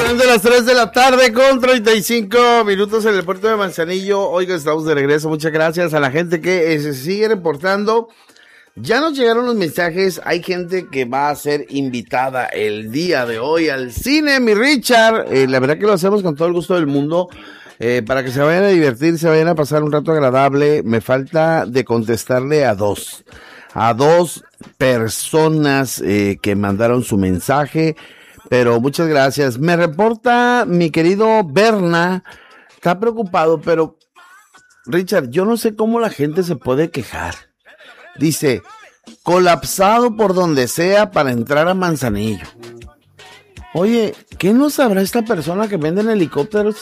De las 3 de la tarde con 35 minutos en el puerto de Manzanillo. Oiga, estamos de regreso. Muchas gracias a la gente que se sigue reportando. Ya nos llegaron los mensajes. Hay gente que va a ser invitada el día de hoy al cine, mi Richard. La verdad que lo hacemos con todo el gusto del mundo. Para que se vayan a divertir, se vayan a pasar un rato agradable. Me falta de contestarle a dos personas que mandaron su mensaje. Pero muchas gracias. Me reporta mi querido Berna, está preocupado, pero Richard, yo no sé cómo la gente se puede quejar. Dice, colapsado por donde sea para entrar a Manzanillo. Oye, ¿qué no sabrá esta persona que venden helicópteros?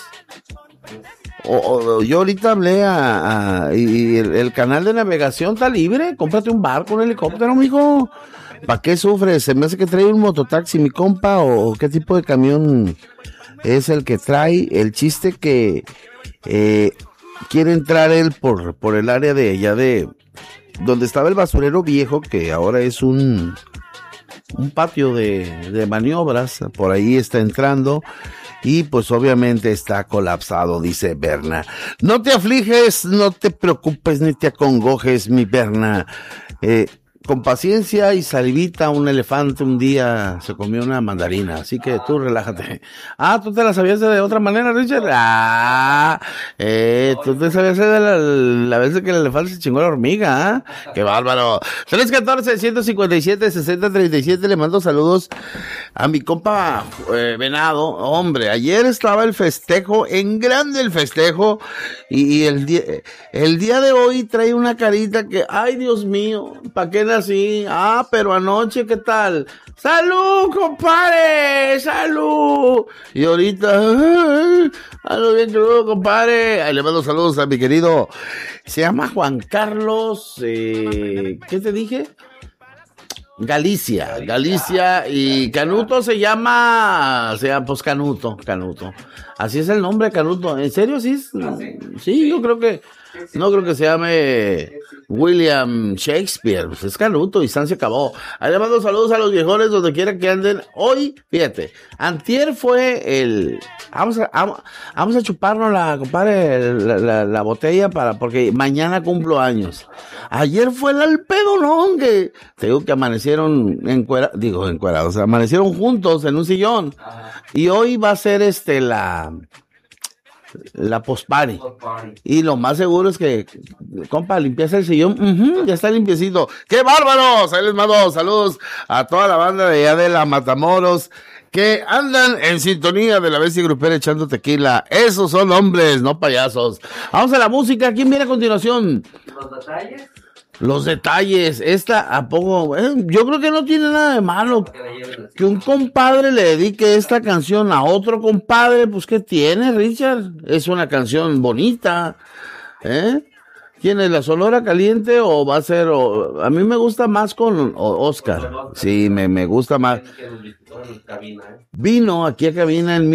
Yo ahorita hablé y el canal de navegación está libre. Cómprate un barco, un helicóptero, mijo. ¿Para qué sufres? Se me hace que trae un mototaxi, mi compa, o qué tipo de camión es el que trae. El chiste que quiere entrar él por el área de allá de donde estaba el basurero viejo, que ahora es un patio de maniobras. Por ahí está entrando. Y pues obviamente está colapsado, dice Berna. No te afliges, no te preocupes ni te acongojes, mi Berna. Con paciencia y salivita, un elefante un día se comió una mandarina, así que tú relájate. ¿Tú te la sabías de otra manera, Richard? Tú te sabías de la vez que el elefante se chingó la hormiga, ¡Qué bárbaro! 314-157-6037, le mando saludos a mi compa Venado. Hombre, ayer estaba el festejo, en grande el festejo, y el día de hoy trae una carita que, ay Dios mío, ¿para qué así? Pero anoche, ¿qué tal? ¡Salud, compadre! ¡Salud! Y ahorita, ¡algo bien crudo, compadre! Ahí le mando saludos a mi querido, se llama Juan Carlos, ¿qué te dije? Galicia, y Canuto se llama pues Canuto. Así es el nombre, Canuto. ¿En serio sí? Sí, yo creo que no creo que se llame William Shakespeare, pues es Canuto y San se acabó. Ahí le mando saludos a los viejones donde quiera que anden. Hoy, fíjate, antier fue vamos a chuparnos la botella porque mañana cumplo años. Ayer fue el alpedonón que te digo que amanecieron encuerados, amanecieron juntos en un sillón. Y hoy va a ser la post-party. Y lo más seguro es que, compa, limpieza el sillón. Ya está limpiecito. ¡Qué bárbaros! Ahí les mando saludos a toda la banda de allá de la Matamoros que andan en sintonía de la bestia grupera echando tequila. Esos son hombres, no payasos. Vamos a la música. ¿Quién viene a continuación? Los detalles, ¿a poco? Yo creo que no tiene nada de malo que un compadre le dedique esta canción a otro compadre. Pues, ¿qué tiene, Richard? Es una canción bonita, ¿Quién es, la Sonora Caliente o va a ser? A mí me gusta más con Oscar. Sí, me gusta más. Vino aquí a cabina en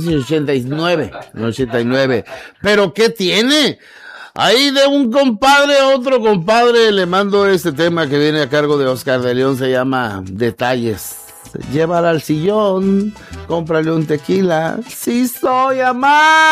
1989. ¿Pero qué tiene? Ahí de un compadre a otro compadre le mando este tema que viene a cargo de Oscar de León, se llama Detalles. Llévala al sillón, cómprale un tequila. Sí soy amante.